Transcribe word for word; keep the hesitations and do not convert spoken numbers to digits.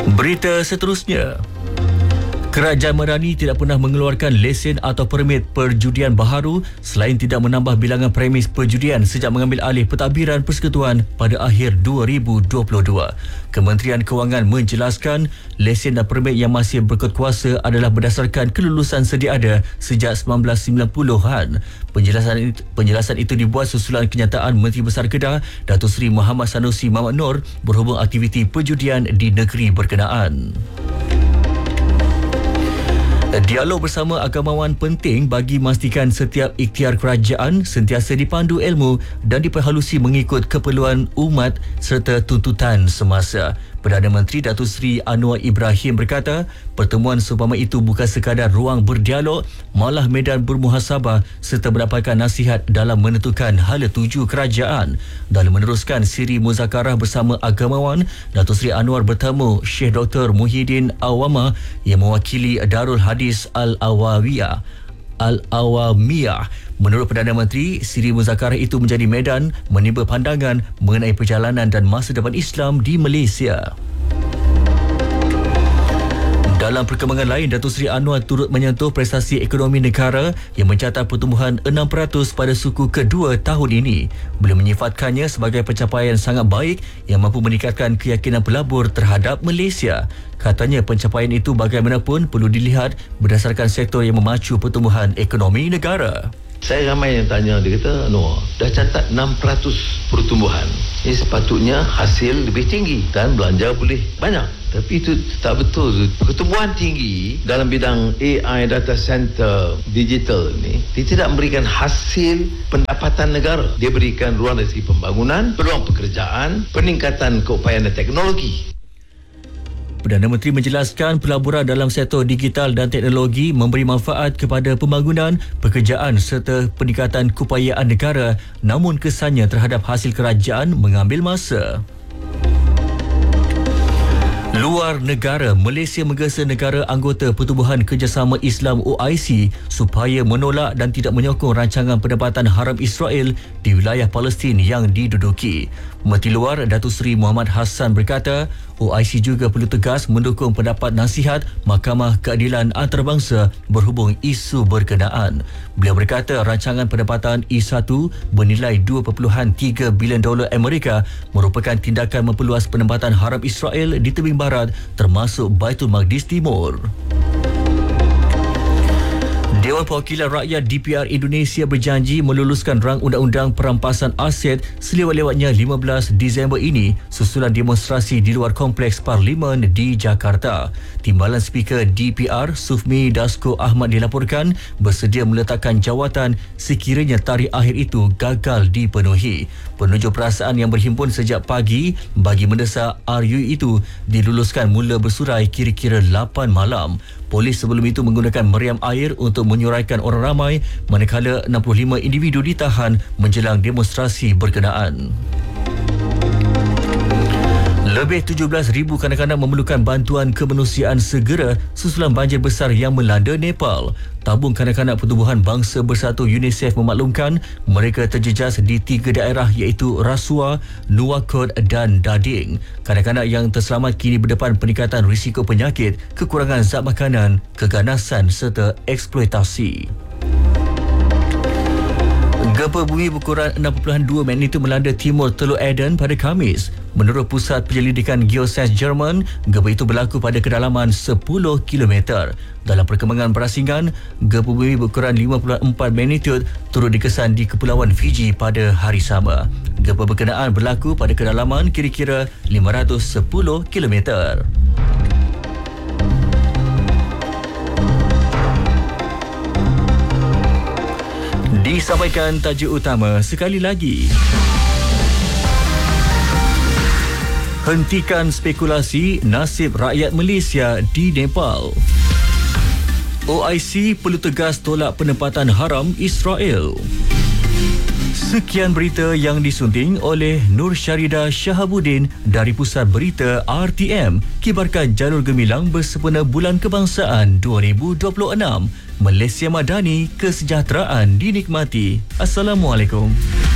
Berita seterusnya. Kerajaan Madani tidak pernah mengeluarkan lesen atau permit perjudian baharu selain tidak menambah bilangan premis perjudian sejak mengambil alih pentadbiran persekutuan pada akhir dua ribu dua puluh dua. Kementerian Kewangan menjelaskan lesen dan permit yang masih berkuasa adalah berdasarkan kelulusan sedia ada sejak sembilan belas sembilan puluhan. Penjelasan itu, penjelasan itu dibuat susulan kenyataan Menteri Besar Kedah Datuk Seri Muhammad Sanusi Mamat Noor berhubung aktiviti perjudian di negeri berkenaan. Dialog bersama agamawan penting bagi memastikan setiap ikhtiar kerajaan sentiasa dipandu ilmu dan diperhalusi mengikut keperluan umat serta tuntutan semasa. Perdana Menteri Datuk Seri Anwar Ibrahim berkata, pertemuan seumpama itu bukan sekadar ruang berdialog, malah medan bermuhasabah serta mendapatkan nasihat dalam menentukan hala tuju kerajaan. Dalam meneruskan siri muzakarah bersama agamawan, Datuk Seri Anwar bertemu Syekh Doktor Muhyiddin Awamah yang mewakili Darul Hadis Al-Awawiyah. Al-Awamiyah. Menurut Perdana Menteri, siri muzakarah itu menjadi medan menimba pandangan mengenai perjalanan dan masa depan Islam di Malaysia. Dalam perkembangan lain, Datuk Seri Anwar turut menyentuh prestasi ekonomi negara yang mencatat pertumbuhan enam peratus pada suku kedua tahun ini. Beliau menyifatkannya sebagai pencapaian sangat baik yang mampu meningkatkan keyakinan pelabur terhadap Malaysia. Katanya pencapaian itu bagaimanapun perlu dilihat berdasarkan sektor yang memacu pertumbuhan ekonomi negara. Saya ramai yang tanya, dia kata, no, dah catat enam peratus pertumbuhan. Ini sepatutnya hasil lebih tinggi dan belanja boleh banyak. Tapi itu tak betul. Pertumbuhan tinggi dalam bidang A I, data center, digital ni, dia tidak memberikan hasil pendapatan negara. Dia berikan ruang dari segi pembangunan, peluang pekerjaan, peningkatan keupayaan dan teknologi. Perdana Menteri menjelaskan pelaburan dalam sektor digital dan teknologi memberi manfaat kepada pembangunan, pekerjaan serta peningkatan keupayaan negara, namun kesannya terhadap hasil kerajaan mengambil masa. Luar negara, Malaysia menggesa negara anggota Pertubuhan Kerjasama Islam O I C supaya menolak dan tidak menyokong rancangan pendapatan haram Israel di wilayah Palestin yang diduduki. Menteri Luar Datuk Seri Muhammad Hassan berkata, O I C juga perlu tegas mendukung pendapat nasihat Mahkamah Keadilan Antarabangsa berhubung isu berkenaan. Beliau berkata rancangan pendapatan I satu bernilai dua perpuluhan tiga bilion dolar Amerika merupakan tindakan memperluas penempatan haram Israel di tebing barat termasuk Baitul Maqdis Timur. Dewan Perwakilan Rakyat D P R Indonesia berjanji meluluskan rang undang-undang perampasan aset selewat-lewatnya lima belas Disember ini susulan demonstrasi di luar kompleks Parlimen di Jakarta. Timbalan Speaker D P R Sufmi Dasko Ahmad dilaporkan bersedia meletakkan jawatan sekiranya tarikh akhir itu gagal dipenuhi. Penunjuk perasaan yang berhimpun sejak pagi bagi mendesak R U itu diluluskan mula bersurai kira-kira lapan malam. Polis sebelum itu menggunakan meriam air untuk menyuraikan orang ramai manakala enam puluh lima individu ditahan menjelang demonstrasi berkenaan. Lebih tujuh belas ribu kanak-kanak memerlukan bantuan kemanusiaan segera susulan banjir besar yang melanda Nepal. Tabung kanak-kanak Pertubuhan Bangsa Bersatu UNICEF memaklumkan mereka terjejas di tiga daerah iaitu Rasuah, Nuwakot dan Dading. Kanak-kanak yang terselamat kini berdepan peningkatan risiko penyakit, kekurangan zat makanan, keganasan serta eksploitasi. Gempa bumi berukuran enam perpuluhan dua magnitudo melanda timur Teluk Aden pada Khamis. Menurut Pusat Penyelidikan Geoscience Jerman, gempa itu berlaku pada kedalaman sepuluh kilometer. Dalam perkembangan berasingan, gempa bumi berukuran lima perpuluhan empat magnitudo turut dikesan di Kepulauan Fiji pada hari sama. Gempa berkenaan berlaku pada kedalaman kira-kira lima ratus sepuluh kilometer. Disampaikan tajuk utama sekali lagi. Hentikan spekulasi nasib rakyat Malaysia di Nepal. O I C perlu tegas tolak penempatan haram Israel. Sekian berita yang disunting oleh Nur Syarida Shahabuddin dari Pusat Berita R T M. Kibarkan jalur gemilang bersempena Bulan Kebangsaan dua ribu dua puluh enam. Malaysia Madani, kesejahteraan dinikmati. Assalamualaikum.